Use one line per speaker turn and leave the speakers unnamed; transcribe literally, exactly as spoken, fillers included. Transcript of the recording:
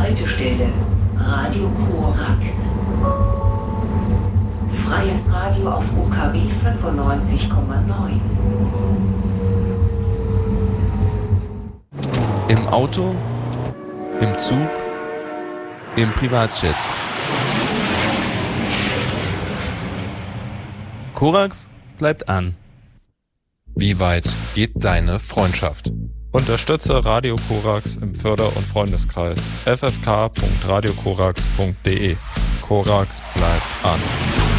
Haltestelle Radio Korax. Freies Radio auf U K W fünfundneunzig Komma neun.
Im Auto, im Zug, im Privatjet. Korax bleibt an.
Wie weit geht deine Freundschaft?
Unterstütze Radio Korax im Förder- und Freundeskreis f f k punkt radio korax punkt d e. Korax bleibt an.